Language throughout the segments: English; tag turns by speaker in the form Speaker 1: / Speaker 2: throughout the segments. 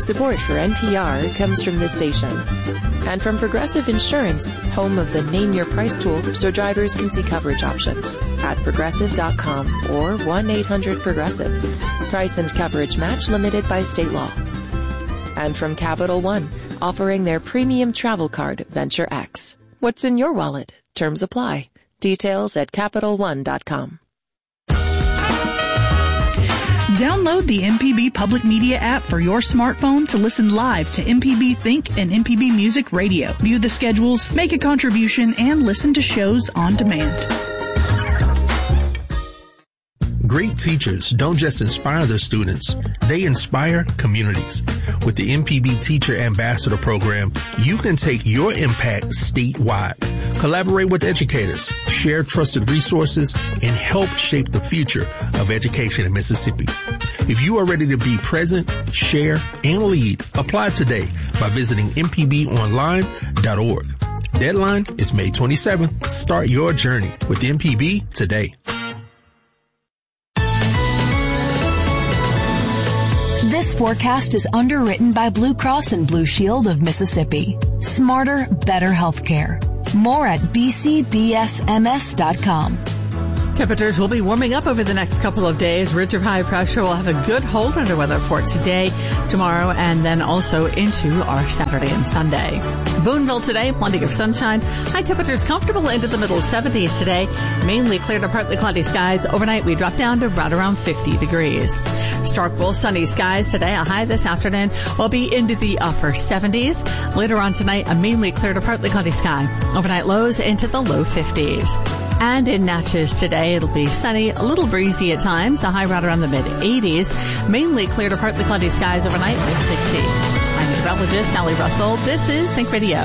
Speaker 1: Support for NPR comes from this station. And from Progressive Insurance, home of the Name Your Price tool so drivers can see coverage options at Progressive.com or 1-800-PROGRESSIVE. Price and coverage match limited by state law. And from Capital One, offering their premium travel card, Venture X. What's in your wallet? Terms apply. Details at CapitalOne.com.
Speaker 2: Download the MPB Public Media app for your smartphone to listen live to MPB Think and MPB Music Radio. View the schedules, make a contribution, and listen to shows on demand.
Speaker 3: Great teachers don't just inspire their students, they inspire communities. With the MPB Teacher Ambassador Program, you can take your impact statewide. Collaborate with educators, share trusted resources, and help shape the future of education in Mississippi. If you are ready to be present, share, and lead, apply today by visiting mpbonline.org. Deadline is May 27th. Start your journey with MPB today.
Speaker 4: This forecast is underwritten by Blue Cross and Blue Shield of Mississippi. Smarter, better healthcare. More at bcbsms.com.
Speaker 5: Temperatures will be warming up over the next couple of days. Ridge of high pressure will have a good hold under weather for today, tomorrow, and then also into our Saturday and Sunday. Boonville today, plenty of sunshine. High temperatures comfortable into the middle 70s today. Mainly clear to partly cloudy skies. Overnight, we drop down to right around 50 degrees. Starkville, sunny skies today. A high this afternoon will be into the upper 70s. Later on tonight, a mainly clear to partly cloudy sky. Overnight lows into the low 50s. And in Natchez today, it'll be sunny, a little breezy at times, a high right around the mid-80s. Mainly clear to partly cloudy skies overnight, mid-60s. I'm meteorologist Allie Russell. This is Think Radio.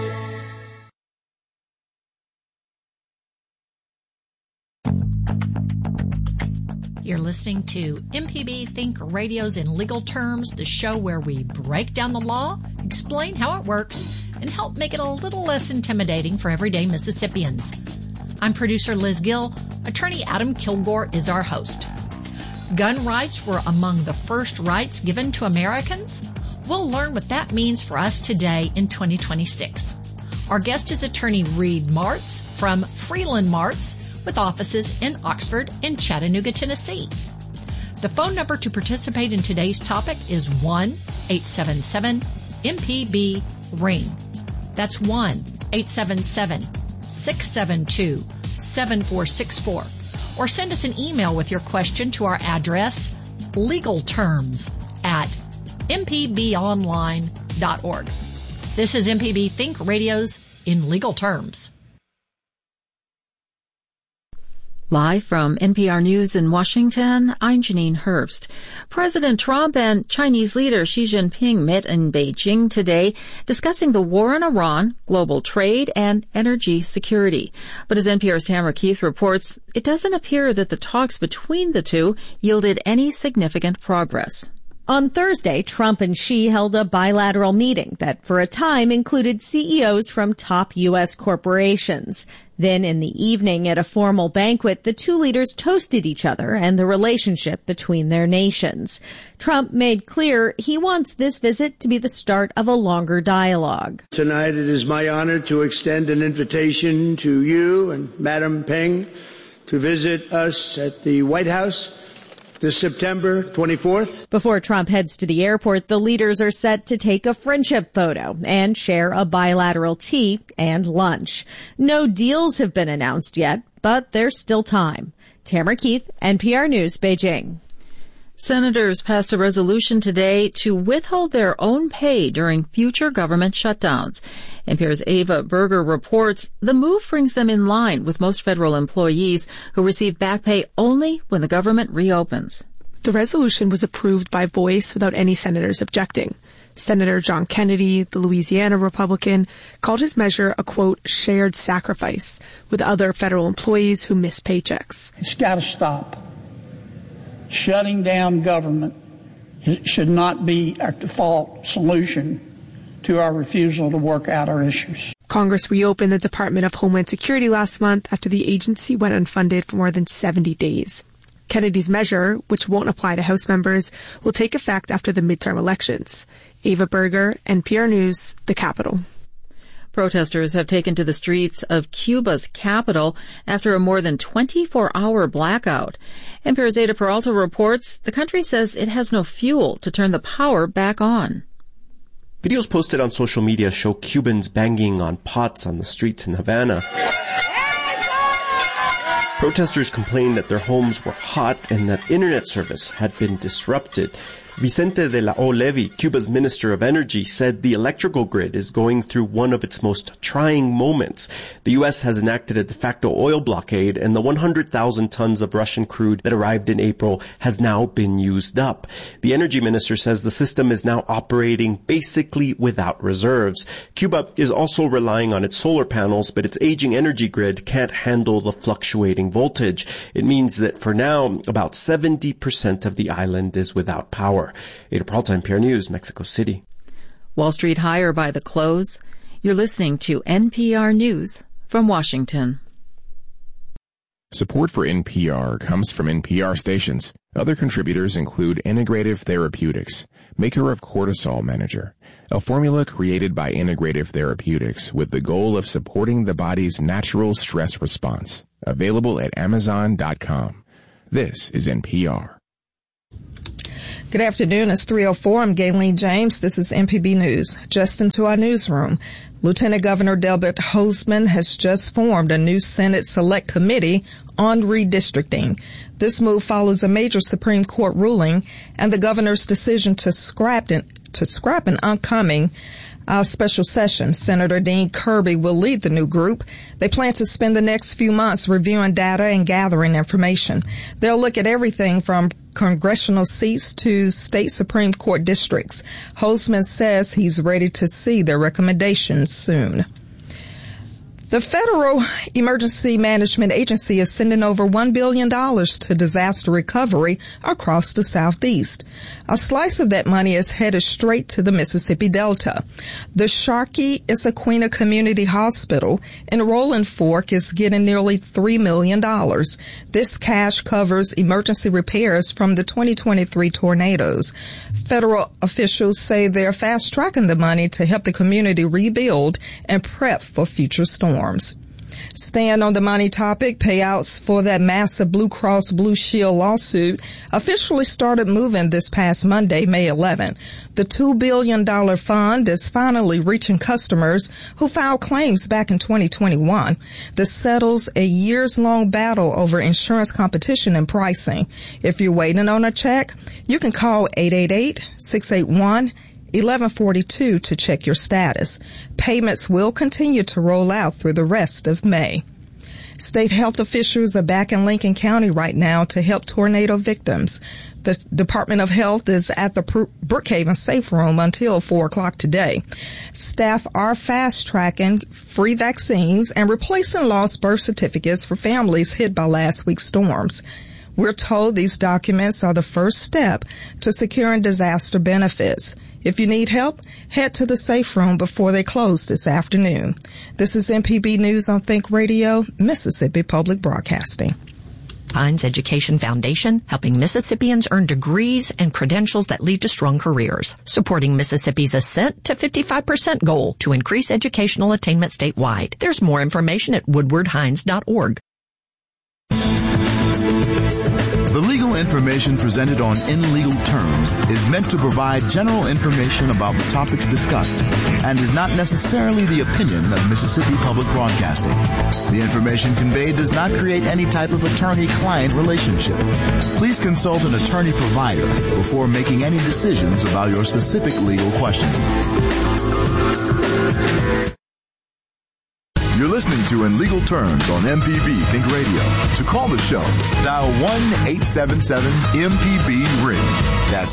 Speaker 6: You're listening to MPB Think Radio's In Legal Terms, the show where we break down the law, explain how it works, and help make it a little less intimidating for everyday Mississippians. I'm producer Liz Gill. Attorney Adam Kilgore is our host. Gun rights were among the first rights given to Americans. We'll learn what that means for us today in 2026. Our guest is attorney Reed Martz from Freeland Martz, with offices in Oxford and Chattanooga, Tennessee. The phone number to participate in today's topic is 1-877-MPB-RING. That's 1-877-672-7464. Or send us an email with your question to our address, legalterms@mpbonline.org. This is MPB Think Radio's In Legal Terms.
Speaker 7: Live from NPR News in Washington, I'm Janine Herbst. President Trump and Chinese leader Xi Jinping met in Beijing today discussing the war in Iran, global trade, and energy security. But as NPR's Tamara Keith reports, it doesn't appear that the talks between the two yielded any significant progress.
Speaker 8: On Thursday, Trump and Xi held a bilateral meeting that for a time included CEOs from top U.S. corporations. Then in the evening at a formal banquet, the two leaders toasted each other and the relationship between their nations. Trump made clear he wants this visit to be the start of a longer dialogue.
Speaker 9: Tonight it is my honor to extend an invitation to you and Madam Peng to visit us at the White House this September 24th.
Speaker 8: Before Trump heads to the airport, the leaders are set to take a friendship photo and share a bilateral tea and lunch. No deals have been announced yet, but there's still time. Tamara Keith, NPR News, Beijing.
Speaker 7: Senators passed a resolution today to withhold their own pay during future government shutdowns. NPR's Ava Berger reports the move brings them in line with most federal employees who receive back pay only when the government reopens.
Speaker 10: The resolution was approved by voice without any senators objecting. Senator John Kennedy, the Louisiana Republican, called his measure a, quote, shared sacrifice with other federal employees who miss paychecks.
Speaker 11: It's got to stop. Shutting down government should not be our default solution to our refusal to work out our issues.
Speaker 10: Congress reopened the Department of Homeland Security last month after the agency went unfunded for more than 70 days. Kennedy's measure, which won't apply to House members, will take effect after the midterm elections. Ava Berger, NPR News, the Capitol.
Speaker 7: Protesters have taken to the streets of Cuba's capital after a more than 24-hour blackout. NPR's Ada Peralta reports the country says it has no fuel to turn the power back on.
Speaker 12: Videos posted on social media show Cubans banging on pots on the streets in Havana. Protesters complained that their homes were hot and that internet service had been disrupted. Vicente de la O. Levy, Cuba's Minister of Energy, said the electrical grid is going through one of its most trying moments. The U.S. has enacted a de facto oil blockade, and the 100,000 tons of Russian crude that arrived in April has now been used up. The energy minister says the system is now operating basically without reserves. Cuba is also relying on its solar panels, but its aging energy grid can't handle the fluctuating voltage. It means that for now, about 70% of the island is without power. Ada Peralta, NPR News, Mexico City.
Speaker 7: Wall Street higher by the close. You're listening to NPR News from Washington.
Speaker 13: Support for NPR comes from NPR stations. Other contributors include Integrative Therapeutics, maker of Cortisol Manager, a formula created by Integrative Therapeutics with the goal of supporting the body's natural stress response. Available at Amazon.com. This is NPR.
Speaker 14: Good afternoon. It's 3:04. I'm Gayleen James. This is MPB News. Just into our newsroom. Lieutenant Governor Delbert Hosemann has just formed a new Senate Select Committee on redistricting. This move follows a major Supreme Court ruling and the governor's decision to scrap an oncoming special session. Senator Dean Kirby will lead the new group. They plan to spend the next few months reviewing data and gathering information. They'll look at everything from congressional seats to state Supreme Court districts. Hosemann says he's ready to see their recommendations soon. The Federal Emergency Management Agency is sending over $1 billion to disaster recovery across the Southeast. A slice of that money is headed straight to the Mississippi Delta. The Sharkey-Issaquena Community Hospital in Rolling Fork is getting nearly $3 million. This cash covers emergency repairs from the 2023 tornadoes. Federal officials say they're fast-tracking the money to help the community rebuild and prep for future storms. Staying on the money topic, payouts for that massive Blue Cross Blue Shield lawsuit officially started moving this past Monday, May 11. The $2 billion fund is finally reaching customers who filed claims back in 2021. This settles a years-long battle over insurance competition and pricing. If you're waiting on a check, you can call 888-681-1142 to check your status. Payments will continue to roll out through the rest of May. State health officials are back in Lincoln County right now to help tornado victims. The Department of Health is at the Brookhaven Safe Room until 4 o'clock today. Staff are fast-tracking free vaccines and replacing lost birth certificates for families hit by last week's storms. We're told these documents are the first step to securing disaster benefits. If you need help, head to the safe room before they close this afternoon. This is MPB News on Think Radio, Mississippi Public Broadcasting.
Speaker 15: Pines Education Foundation, helping Mississippians earn degrees and credentials that lead to strong careers, supporting Mississippi's ascent to 55% goal to increase educational attainment statewide. There's more information at woodwardhines.org.
Speaker 16: The legal information presented on In Legal Terms is meant to provide general information about the topics discussed and is not necessarily the opinion of Mississippi Public Broadcasting. The information conveyed does not create any type of attorney-client relationship. Please consult an attorney provider before making any decisions about your specific legal questions. You're listening to In Legal Terms on MPB Think Radio. To call the show, dial 1-877-MPB-RING. That's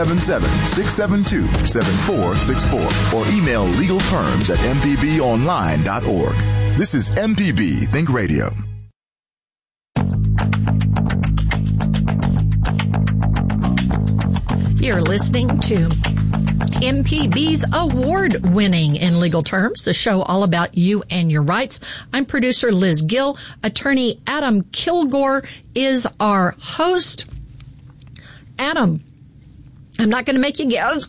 Speaker 16: 877-672-7464. Or email legalterms@mpbonline.org. This is MPB Think Radio.
Speaker 6: You're listening to MPB's award-winning In Legal Terms, the show all about you and your rights. I'm producer Liz Gill. Attorney Adam Kilgore is our host. Adam, I'm not going to make you guess.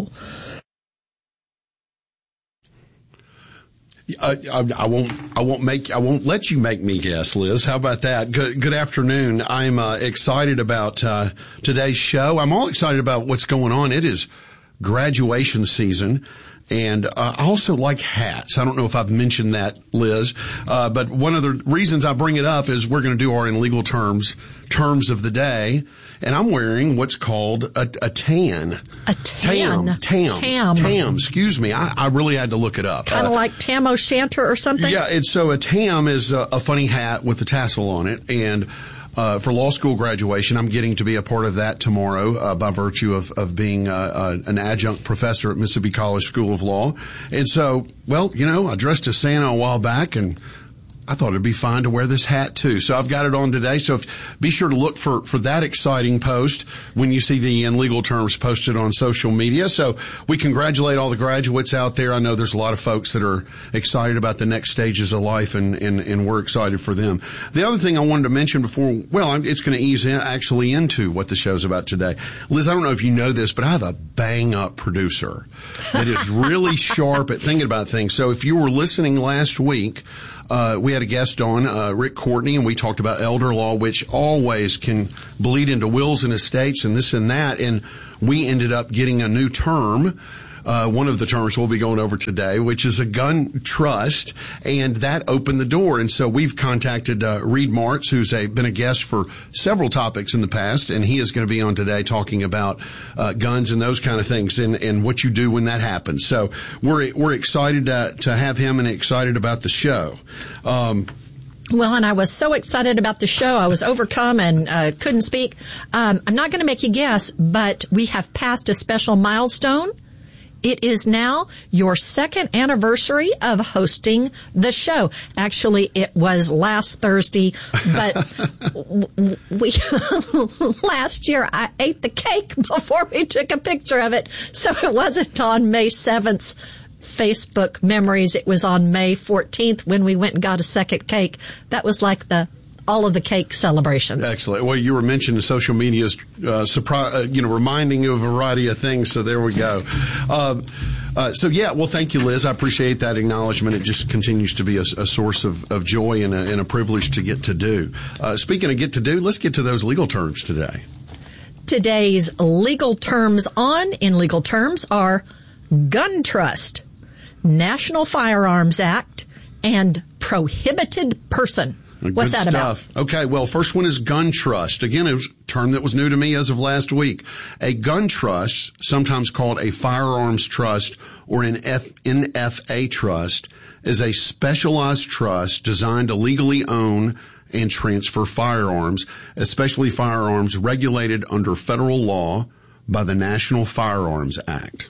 Speaker 17: I won't let you make me guess, Liz. How about that? Good afternoon. I'm excited about today's show. I'm all excited about what's going on. It is graduation season. And I also like hats. I don't know if I've mentioned that, Liz, but one of the reasons I bring it up is we're going to do our In Legal Terms of the day, and I'm wearing what's called a tan.
Speaker 6: A tan?
Speaker 17: Tam. Excuse me. I really had to look it up.
Speaker 6: Kind of like Tam O'Shanter or something?
Speaker 17: Yeah, so a tam is a funny hat with a tassel on it, and for law school graduation, I'm getting to be a part of that tomorrow by virtue of being an adjunct professor at Mississippi College School of Law. And so, well, I dressed as Santa a while back, and I thought it'd be fine to wear this hat too. So I've got it on today. So be sure to look for that exciting post when you see the In Legal Terms posted on social media. So we congratulate all the graduates out there. I know there's a lot of folks that are excited about the next stages of life, and we're excited for them. The other thing I wanted to mention before, it's going to ease into what the show's about today. Liz, I don't know if you know this, but I have a bang-up producer that is really sharp at thinking about things. So if you were listening last week, we had a guest on, Rick Courtney, and we talked about elder law, which always can bleed into wills and estates and this and that. And we ended up getting a new term. One of the terms we'll be going over today, which is a gun trust, and that opened the door. And so we've contacted Reed Martz, who's been a guest for several topics in the past, and he is going to be on today talking about guns and those kind of things, and what you do when that happens. So we're excited to have him, and excited about the show.
Speaker 6: Well, and I was so excited about the show, I was overcome and couldn't speak. I'm not going to make you guess, but we have passed a special milestone. It is now your second anniversary of hosting the show. Actually, it was last Thursday, but last year I ate the cake before we took a picture of it. So it wasn't on May 7th. Facebook memories. It was on May 14th when we went and got a second cake. That was like all of the cake celebrations.
Speaker 17: Excellent. Well, you were mentioning social media's reminding you of a variety of things. So there we go. Well, thank you, Liz. I appreciate that acknowledgement. It just continues to be a source of joy and a privilege to get to do. Speaking of get to do, let's get to those legal terms today.
Speaker 6: Today's legal terms In Legal Terms are gun trust, National Firearms Act, and prohibited person. What's that about?
Speaker 17: Okay, well, first one is gun trust. Again, it was a term that was new to me as of last week. A gun trust, sometimes called a firearms trust or an NFA trust, is a specialized trust designed to legally own and transfer firearms, especially firearms regulated under federal law by the National Firearms Act.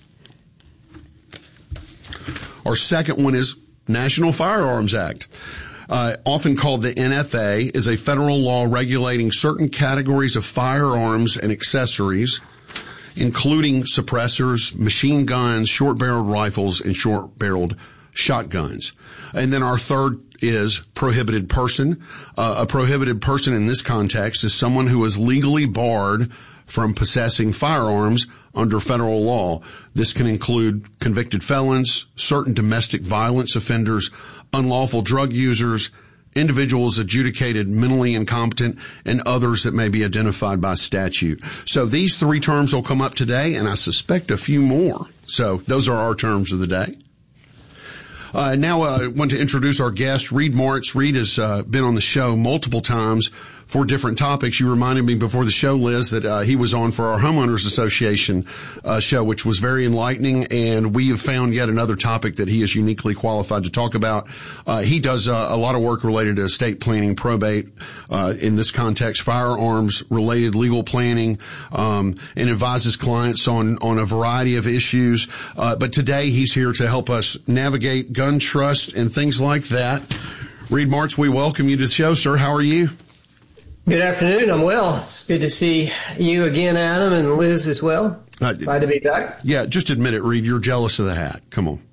Speaker 17: Our second one is National Firearms Act. Often called the NFA, is a federal law regulating certain categories of firearms and accessories, including suppressors, machine guns, short-barreled rifles, and short-barreled shotguns. And then our third is prohibited person. A prohibited person in this context is someone who is legally barred from possessing firearms under federal law. This can include convicted felons, certain domestic violence offenders, unlawful drug users, individuals adjudicated mentally incompetent, and others that may be identified by statute. So these three terms will come up today, and I suspect a few more. So those are our terms of the day. Now I want to introduce our guest, Reed Martz. Reed has been on the show multiple times for different topics. You reminded me before the show, Liz, that he was on for our Homeowners Association show, which was very enlightening, and we have found yet another topic that he is uniquely qualified to talk about. He does a lot of work related to estate planning, probate, in this context, firearms-related legal planning, and advises clients on a variety of issues. But today he's here to help us navigate gun trust and things like that. Reed Martz, we welcome you to the show, sir. How are you?
Speaker 18: Good afternoon. I'm well. It's good to see you again, Adam, and Liz as well. Glad to be back.
Speaker 17: Yeah, just admit it, Reed. You're jealous of the hat. Come on.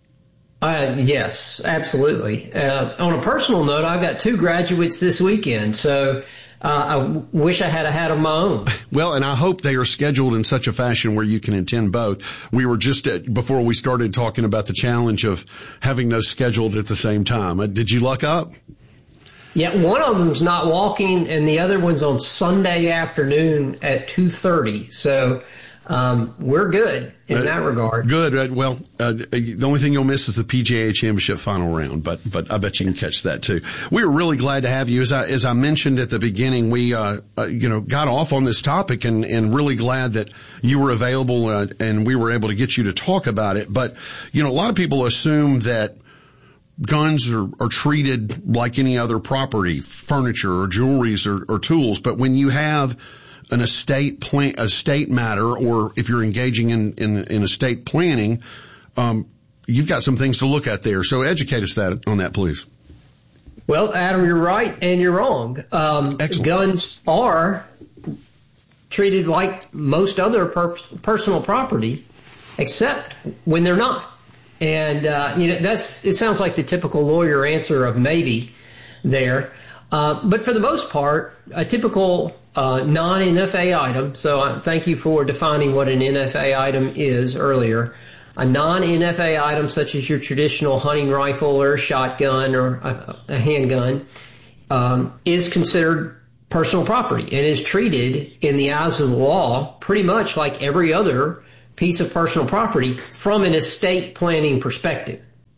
Speaker 18: Yes, absolutely. On a personal note, I've got 2 graduates this weekend, so I wish I had a hat of my own.
Speaker 17: Well, and I hope they are scheduled in such a fashion where you can attend both. We were just, before we started talking about the challenge of having those scheduled at the same time. Did you luck up?
Speaker 18: Yeah, one of them's not walking, and the other one's on Sunday afternoon at 2:30. So we're good in that regard.
Speaker 17: Good. Well, the only thing you'll miss is the PGA Championship final round, but I bet you can catch that too. We are really glad to have you. As I mentioned at the beginning, we got off on this topic and really glad that you were available and we were able to get you to talk about it. But a lot of people assume that guns are treated like any other property, furniture or jewelries or tools. But when you have an estate matter, or if you're engaging in estate planning, you've got some things to look at there. So educate us on that, please.
Speaker 18: Well, Adam, you're right and you're wrong. Guns are treated like most other personal property, except when they're not. And, it sounds like the typical lawyer answer of maybe there. But for the most part, a typical non-NFA item, so thank you for defining what an NFA item is earlier. A non-NFA item such as your traditional hunting rifle or a shotgun or a handgun is considered personal property and is treated in the eyes of the law pretty much like every other piece of personal property from an estate planning perspective.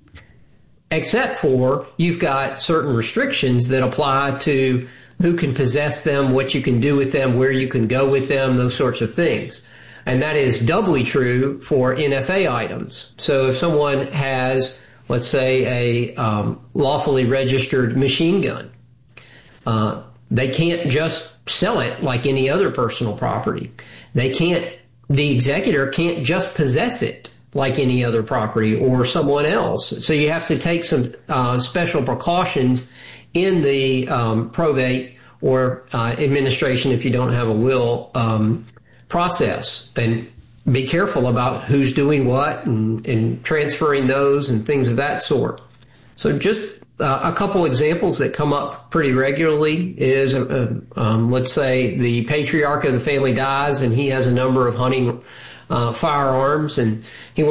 Speaker 18: Except for you've got certain restrictions that apply to who can possess them, what you can do with them, where you can go with them, those sorts of things. And that is doubly true for NFA items. So if someone has, let's say, a lawfully registered machine gun, they can't just sell it like any other personal property. The executor can't just possess it like any other property or someone else. So you have to take some special precautions in the probate or administration, if you don't have a will, process, and be careful about who's doing what and transferring those and things of that sort. So just a couple examples that come up pretty regularly is, let's say the patriarch of the family dies and he has a number of hunting firearms, and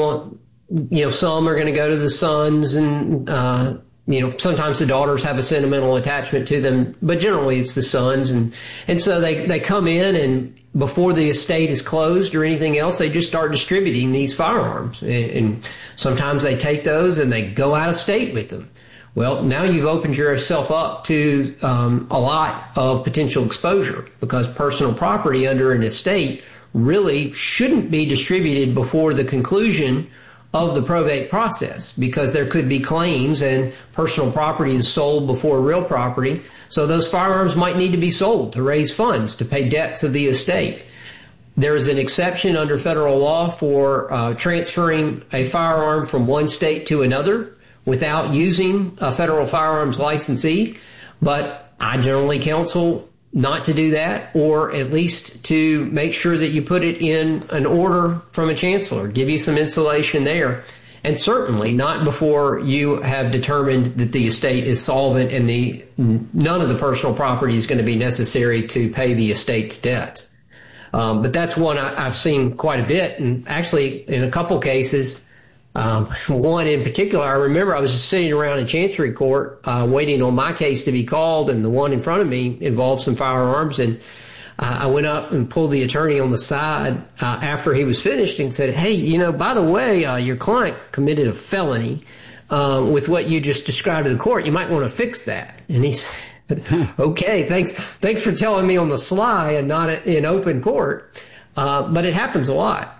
Speaker 18: some are going to go to the sons, and sometimes the daughters have a sentimental attachment to them, but generally it's the sons, and so they come in, and before the estate is closed or anything else, they just start distributing these firearms, and sometimes they take those and they go out of state with them. Well, now you've opened yourself up to a lot of potential exposure, because personal property under an estate really shouldn't be distributed before the conclusion of the probate process, because there could be claims and personal property is sold before real property. So those firearms might need to be sold to raise funds to pay debts of the estate. There is an exception under federal law for transferring a firearm from one state to another without using a federal firearms licensee, but I generally counsel not to do that, or at least to make sure that you put it in an order from a chancellor, give you some insulation there, and certainly not before you have determined that the estate is solvent and none of the personal property is going to be necessary to pay the estate's debts. But that's one I've seen quite a bit, and actually in a couple cases, one in particular, I remember I was just sitting around in Chancery Court waiting on my case to be called, and the one in front of me involved some firearms, and I went up and pulled the attorney on the side after he was finished and said, hey, by the way, your client committed a felony with what you just described to the court. You might want to fix that. And he said, okay, thanks for telling me on the sly and not in open court. But it happens a lot.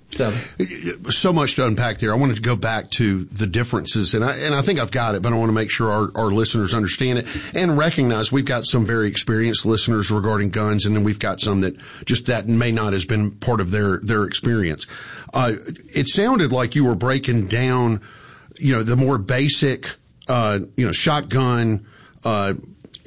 Speaker 17: So much to unpack there. I wanted to go back to the differences, and I think I've got it, but I want to make sure our listeners understand it and recognize we've got some very experienced listeners regarding guns, and then we've got some that may not have been part of their experience. It sounded like you were breaking down, the more basic, shotgun,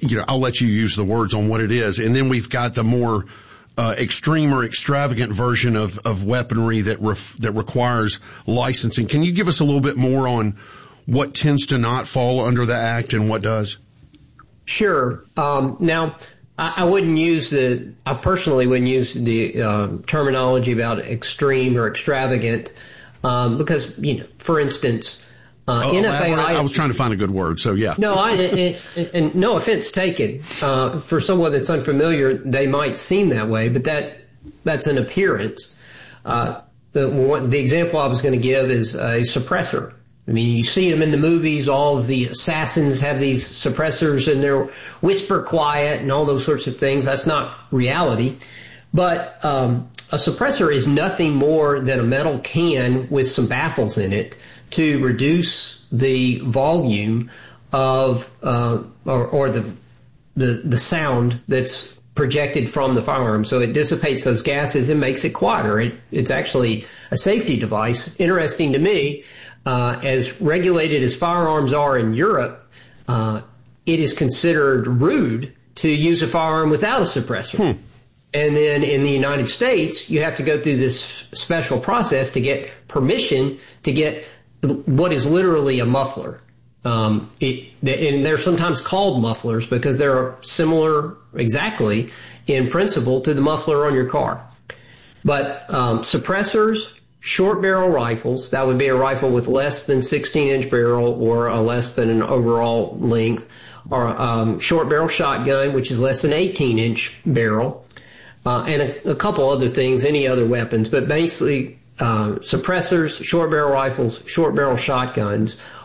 Speaker 17: I'll let you use the words on what it is. And then we've got the more extreme or extravagant version of weaponry that requires licensing. Can you give us a little bit more on what tends to not fall under the act and what does?
Speaker 18: Sure. Now, I personally wouldn't use the terminology about extreme or extravagant because, for instance, NFA.
Speaker 17: I was trying to find a good word, so yeah.
Speaker 18: No, and no offense taken. For someone that's unfamiliar, they might seem that way, but that's an appearance. The example I was going to give is a suppressor. I mean, you see them in the movies. All of the assassins have these suppressors and they're whisper quiet and all those sorts of things. That's not reality. But a suppressor is nothing more than a metal can with some baffles in it to reduce the volume of or the sound that's projected from the firearm. So it dissipates those gases and makes it quieter. It's actually a safety device. Interesting to me. As regulated as firearms are in Europe, it is considered rude to use a firearm without a suppressor. And then in the United States, you have to go through this special process to get permission to get what is literally a muffler. And they're sometimes called mufflers because they're similar exactly in principle to the muffler on your car. But suppressors, short barrel rifles, that would be a rifle with less than 16-inch barrel or a less than an overall length, or short barrel shotgun, which is less than 18-inch barrel, and a couple other things, any other weapons. But basically, suppressors, short barrel rifles, short barrel shotguns